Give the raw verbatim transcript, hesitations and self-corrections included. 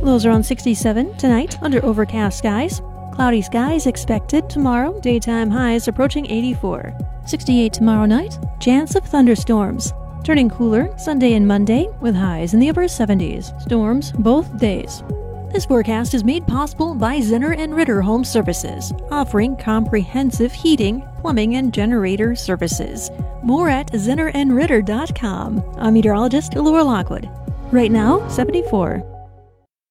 Lows around sixty-seven tonight under overcast skies. Cloudy skies expected tomorrow. Daytime highs approaching eighty-four. sixty-eight tomorrow night. Chance of thunderstorms. Turning cooler Sunday and Monday with highs in the upper seventies. Storms both days. This forecast is made possible by Zinner and Ritter Home Services, offering comprehensive heating, plumbing, and generator services. More at zinner and ritter dot com. I'm meteorologist Laura Lockwood. Right now, seventy-four.